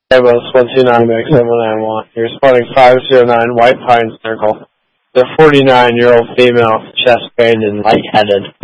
Airbus 129 Mix 7191. You're responding 509 White Pine Circle. The 49-year-old female, chest pain and lightheaded.